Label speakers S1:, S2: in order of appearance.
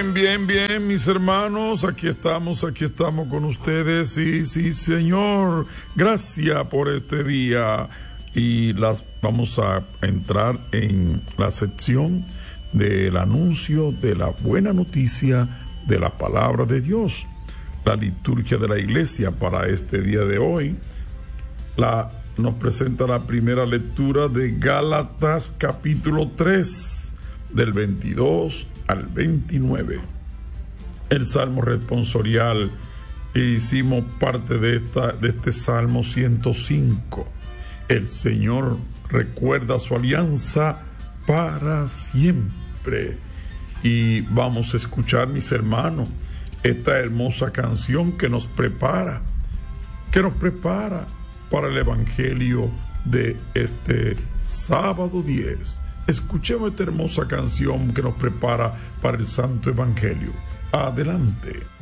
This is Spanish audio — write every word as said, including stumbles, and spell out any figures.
S1: Bien, bien, bien, mis hermanos, aquí estamos, aquí estamos con ustedes. Sí, sí, Señor, gracias por este día. Y las vamos a entrar en la sección del anuncio de la buena noticia de la palabra de Dios. La liturgia de la iglesia para este día de hoy la, nos presenta la primera lectura de Gálatas capítulo tres, del veintidós al veintinueve. El salmo responsorial, hicimos parte de, esta, de este salmo ciento cinco. El Señor recuerda su alianza para siempre. Y vamos a escuchar, mis hermanos, esta hermosa canción que nos prepara, que nos prepara para el Evangelio de este sábado diez. Escuchemos esta hermosa canción que nos prepara para el Santo Evangelio. Adelante.